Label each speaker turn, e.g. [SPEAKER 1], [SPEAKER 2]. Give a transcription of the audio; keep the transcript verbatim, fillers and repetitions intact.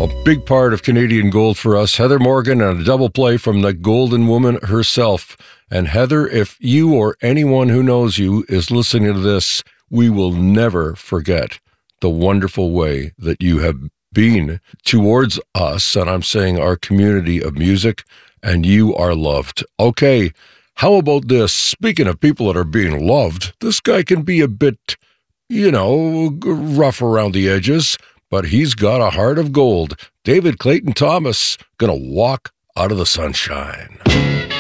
[SPEAKER 1] A big part of Canadian Gold for us, Heather Morgan, and a double play from the Golden Woman herself. And Heather, if you or anyone who knows you is listening to this, we will never forget the wonderful way that you have been towards us, and I'm saying our community of music, and you are loved. Okay, how about this? Speaking of people that are being loved, this guy can be a bit, you know, rough around the edges, but he's got a heart of gold. David Clayton Thomas, gonna walk out of the sunshine.